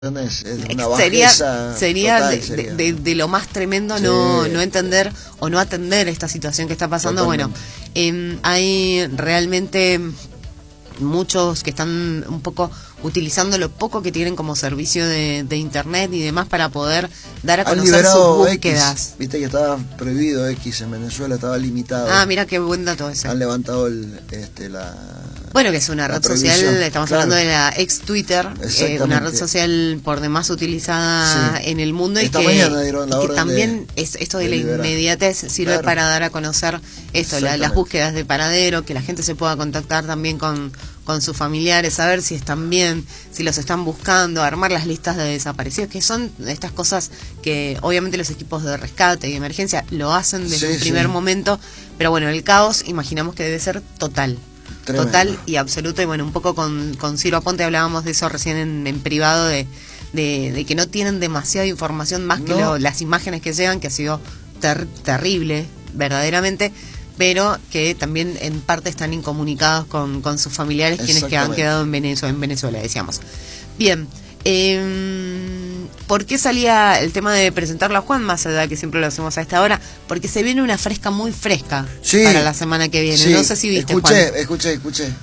Es una bajeza sería total, de lo más tremendo sí, no entender o no atender esta situación que está pasando. Totalmente. Bueno, hay realmente muchos que están un poco utilizando lo poco que tienen como servicio de internet y demás para poder dar a conocer sus búsquedas. X, viste que estaba prohibido X en Venezuela, estaba limitado. Ah, mira qué buen dato ese. Han levantado Bueno, que es una red social, estamos hablando de la ex Twitter, una red social por demás utilizada en el mundo y que también esto de la inmediatez sirve para dar a conocer esto, las búsquedas de paradero, que la gente se pueda contactar también con sus familiares, saber si están bien, si los están buscando, armar las listas de desaparecidos, que son estas cosas que obviamente los equipos de rescate y emergencia lo hacen desde un primer momento, pero bueno, el caos imaginamos que debe ser total. Tremendo. Total y absoluto. Y bueno, un poco con Ciro Aponte hablábamos de eso recién en privado, de que no tienen demasiada información más que las imágenes que llegan, que ha sido terrible verdaderamente, pero que también en parte están incomunicados con sus familiares, quienes que han quedado en Venezuela, decíamos. Bien, ¿por qué salía el tema de presentarlo a Juan, más allá que siempre lo hacemos a esta hora? Porque se viene una fresca muy fresca para la semana que viene. No sé si viste, Juan. Escuché.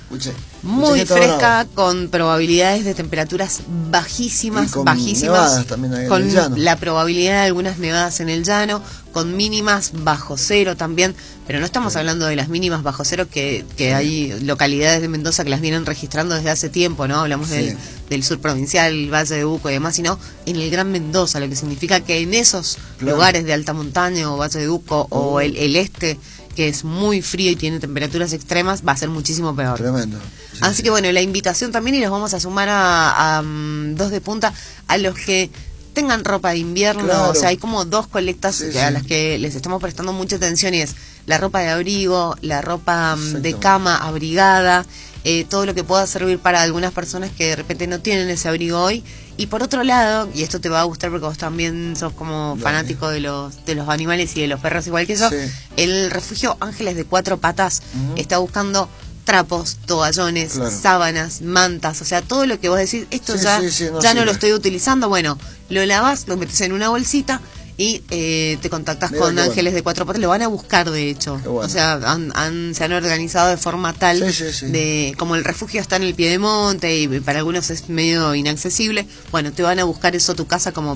Muy fresca, con probabilidades de temperaturas bajísimas, nevadas también en el llano. La probabilidad de algunas nevadas en el llano, con mínimas bajo cero también, pero no estamos hablando de las mínimas bajo cero que hay localidades de Mendoza que las vienen registrando desde hace tiempo, ¿no? Hablamos del sur provincial, el Valle de Uco y demás, sino en el Gran Mendoza, lo que significa que en esos lugares de alta montaña o Valle de Uco o el este, que es muy frío y tiene temperaturas extremas, va a ser muchísimo peor. Tremendo. Así que bueno, la invitación también, y los vamos a sumar a dos de punta, a los que tengan ropa de invierno, o sea, hay como dos colectas a las que les estamos prestando mucha atención, y es la ropa de abrigo, la ropa de cama abrigada, todo lo que pueda servir para algunas personas que de repente no tienen ese abrigo hoy. Y por otro lado, y esto te va a gustar porque vos también sos como fanático de los animales y de los perros igual que yo, el refugio Ángeles de Cuatro Patas está buscando trapos, toallones, sábanas, mantas, o sea, todo lo que vos decís, esto ya no lo estoy utilizando, bueno, lo lavas, lo metes en una bolsita y te contactas con Ángeles de Cuatro Patas, lo van a buscar de hecho, o sea, se han organizado de forma tal, de como el refugio está en el Piedemonte y para algunos es medio inaccesible, bueno, te van a buscar eso a tu casa como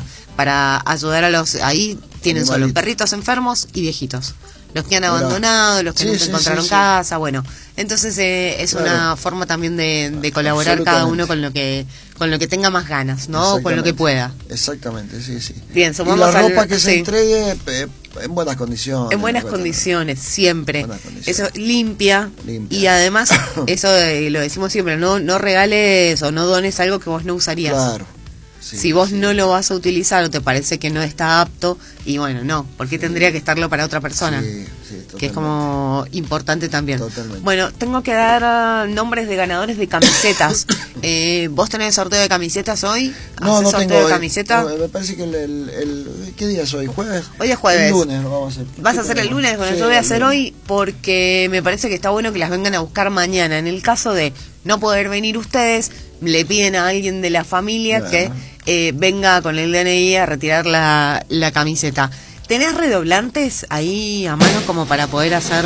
para ayudar a ahí tienen solo perritos enfermos y viejitos. Los que han abandonado, los que no encontraron casa, bueno. Entonces es una forma también de colaborar cada uno con lo que tenga más ganas, ¿no? Con lo que pueda. Exactamente, sí. Bien, sumamos y la ropa que se entregue en buenas condiciones. En buenas condiciones, siempre. Eso, limpia. Y además, eso lo decimos siempre, no regales o no dones algo que vos no usarías. Claro. Si vos no lo vas a utilizar o te parece que no está apto, y bueno, no, ¿por qué tendría que estarlo para otra persona? Que es como importante también. Totalmente. Bueno, tengo que dar nombres de ganadores de camisetas. ¿Vos tenés sorteo de camisetas hoy? No sorteo tengo. De camiseta? Me parece que ¿qué día es hoy? ¿Jueves? Hoy es jueves. El lunes lo vamos a hacer. ¿Vas a hacer el lunes? Bueno, yo voy a hacer hoy porque me parece que está bueno que las vengan a buscar mañana. En el caso de no poder venir ustedes, le piden a alguien de la familia que venga con el DNI a retirar la camiseta. ¿Tenés redoblantes ahí a mano como para poder hacer?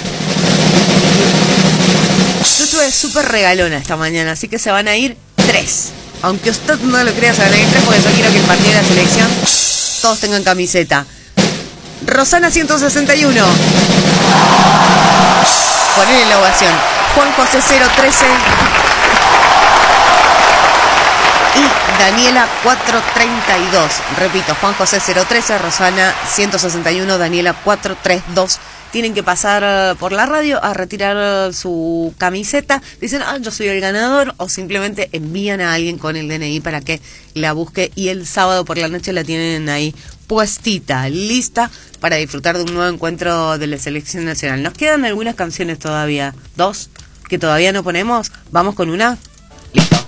Yo estuve súper regalona esta mañana, así que se van a ir 3. Aunque usted no lo crea, se van a ir 3 porque yo quiero que el partido de la selección todos tengan camiseta. Rosana 161. Ponele la ovación. Juan José 013. Y Daniela 432. Repito, Juan José 013, Rosana 161, Daniela 432. Tienen que pasar por la radio a retirar su camiseta. Dicen, yo soy el ganador, o simplemente envían a alguien con el DNI para que la busque y el sábado por la noche la tienen ahí puestita, lista para disfrutar de un nuevo encuentro de la selección nacional. Nos quedan algunas canciones todavía, 2 que todavía no ponemos. Vamos con una. Listo.